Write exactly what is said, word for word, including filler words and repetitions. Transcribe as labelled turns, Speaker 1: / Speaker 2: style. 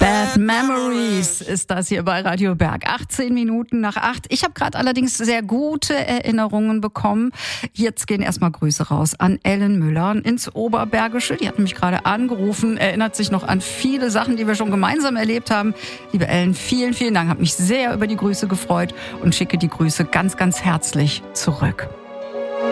Speaker 1: Bad Memories ist das hier bei Radio Berg. achtzehn Minuten nach acht. Ich habe gerade allerdings sehr gute Erinnerungen bekommen. Jetzt gehen erstmal Grüße raus an Ellen Müller ins Oberbergische. Die hat mich gerade angerufen, erinnert sich noch an viele Sachen, die wir schon gemeinsam erlebt haben. Liebe Ellen, vielen, vielen Dank. Habe mich sehr über die Grüße gefreut und schicke die Grüße ganz, ganz herzlich zurück.